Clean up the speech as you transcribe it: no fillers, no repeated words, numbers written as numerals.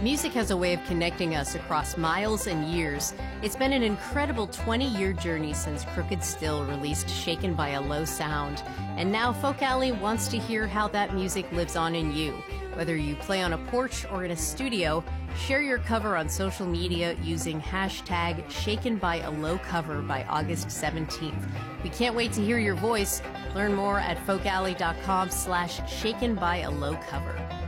Music has a way of connecting us across miles and years. It's been an incredible 20-year journey since Crooked Still released Shaken by a Low Sound. And now Folk Alley wants to hear how that music lives on in you. Whether you play on a porch or in a studio, share your cover on social media using hashtag #ShakenByALowCover by August 17th. We can't wait to hear your voice. Learn more at folkalley.com/ShakenByALowCover.